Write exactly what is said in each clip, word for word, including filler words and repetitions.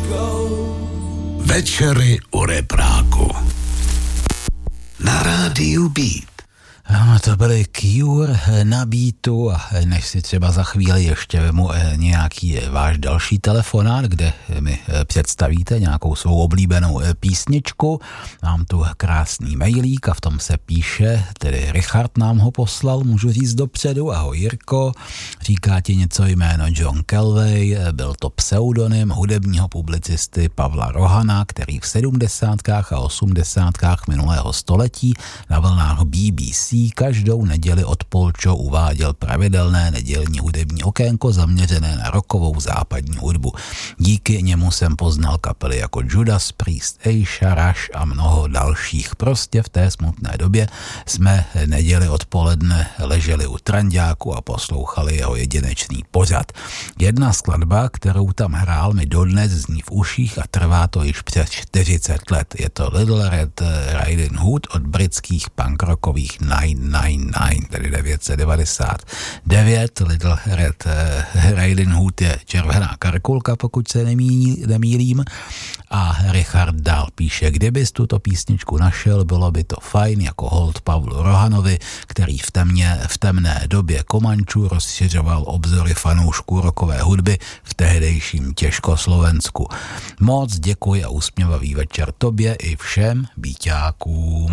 Večery u repráku na rádiu Beat. No, to byly Cure na Beatu a než si třeba za chvíli ještě vemu nějaký váš další telefonát, kde mi představíte nějakou svou oblíbenou písničku. Mám tu krásný mailík a v tom se píše, tedy Richard nám ho poslal, můžu říct dopředu. Ahoj Jirko, říká ti něco jméno John Calvey, byl to pseudonym hudebního publicisty Pavla Rohana, který v sedmdesátkách a osmdesátkách minulého století na vlnách B B C každou neděli od Polčo uváděl pravidelné nedělní hudební okénko zaměřené na rockovou západní hudbu. Díky němu jsem poznal kapely jako Judas Priest, Aisha, Rush a mnoho dalších. Prostě v té smutné době jsme neděli odpoledne leželi u tranďáku a poslouchali jeho jedinečný pořad. Jedna skladba, kterou tam hrál, mi dodnes zní v uších a trvá to již přes čtyřicet let. Je to Little Red Riding Hood od britských punkrockových Nine Nine Nine, tedy devět set devadesát devět. Little Red Riding Hood je červená karkulka, pokud se nemí, nemýlím. A Richard dál píše, kdybys tuto písničku našel, bylo by to fajn jako hold Pavlu Rohanovi, který v, temně, v temné době Komančů rozšiřoval obzory fanoušků rockové hudby v tehdejším Těžkoslovensku. Moc děkuji a usměvavý večer tobě i všem býťákům.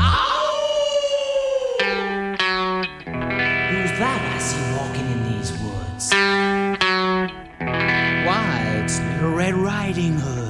Who's that I see walking in these woods? Why, it's Little Red Riding Hood.